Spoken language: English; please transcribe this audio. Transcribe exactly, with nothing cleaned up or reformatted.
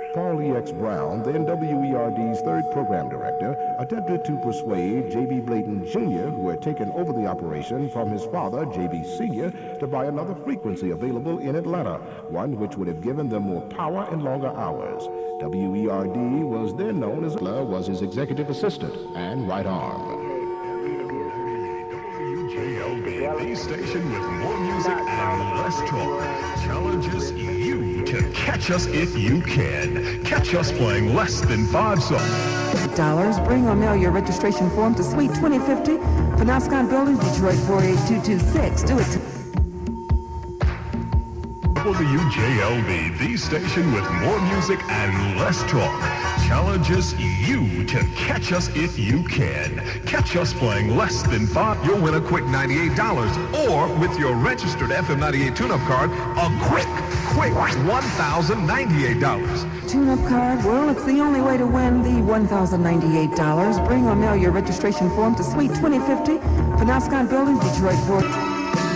Paul E X. Brown, then W E R D's third program director, attempted to persuade J B. Blayton Junior, who had taken over the operation from his father, J B. Senior, to buy another frequency available in Atlanta, one which would have given them more power and longer hours. W E R D was then known as was his executive assistant and right arm. W J L B, the station with more music and less talk, challenges you to catch us if you can. Catch us playing less than five songs. Dollars. Bring or mail your registration form to Suite twenty fifty, Penobscot Building, Detroit four eight two two six. Do it. To W J L B, the station with more music and less talk, challenges you to catch us if you can. Catch us playing less than five. You'll win a quick ninety-eight dollars, or with your registered F M ninety-eight tune-up card, a quick, quick one thousand ninety-eight dollars. Tune-up card? Well, it's the only way to win the one thousand ninety-eight dollars. Bring or mail your registration form to Suite twenty fifty, Penobscot Building, Detroit four.